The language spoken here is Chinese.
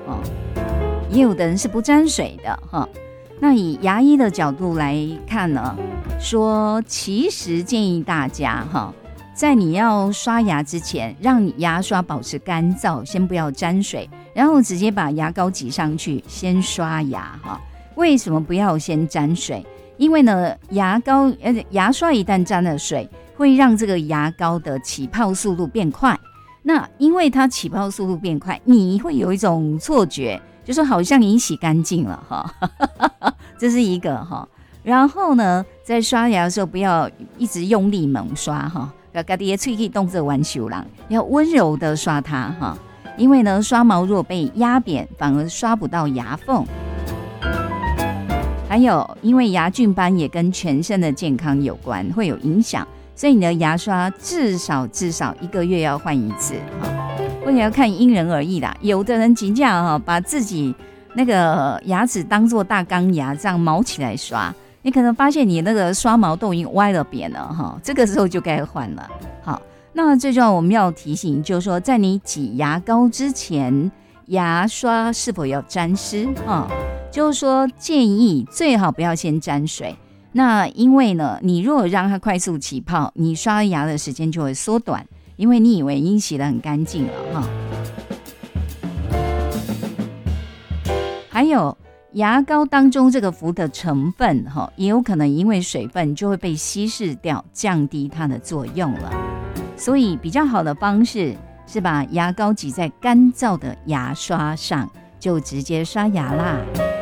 也有的人是不沾水的那以牙医的角度来看呢，说其实建议大家在你要刷牙之前，让牙刷保持干燥，先不要沾水，然后直接把牙膏挤上去，先刷牙为什么不要先沾水？因为呢，牙刷一旦沾了水，会让这个牙膏的起泡速度变快。那因为它起泡速度变快，你会有一种错觉，就说好像你洗干净了这是一个然后呢，在刷牙的时候不要一直用力猛刷要自己的嘴可以动作玩手啦，要温柔的刷它因为呢，刷毛如果被压扁，反而刷不到牙缝。还有，因为牙菌斑也跟全身的健康有关，会有影响，所以你的牙刷至少1个月要换一次或者要看因人而异啦。有的人真的把自己那个牙齿当作大钢牙这样毛起来刷，你可能发现你那个刷毛都已经歪了扁了这个时候就该换了。好，那最重要我们要提醒就是说，在你挤牙膏之前，牙刷是否要沾湿就是说建议最好不要先沾水。那因为呢，你如果让它快速起泡，你刷牙的时间就会缩短，因为你以为已经洗得很干净了还有牙膏当中这个氟的成分也有可能因为水分就会被稀释掉，降低它的作用了。所以比较好的方式是把牙膏挤在干燥的牙刷上，就直接刷牙啦。